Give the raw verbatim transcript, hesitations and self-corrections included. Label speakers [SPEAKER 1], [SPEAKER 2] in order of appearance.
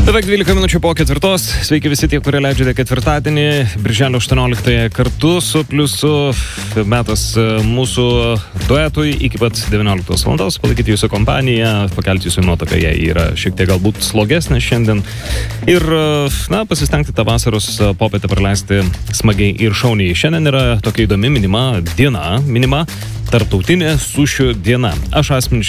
[SPEAKER 1] Beveik dvylika minučių po ketvirtos. Sveiki visi tie, kurie leidžiate ketvirtadienį, birželio aštuonioliktąją kartu su Pliusu. Metas mūsų duetui iki pat devynioliktos valandos. Palaikyti jūsų kompaniją, pakelti jūsų nuotaką, jie yra šiek tiek galbūt slogesnė šiandien. Ir, na, pasistengti tą vasaros popietę praleisti smagiai ir šauniai. Šiandien yra tokia įdomi minima diena, minima Tarptautinė sušių diena. Aš asmeniškai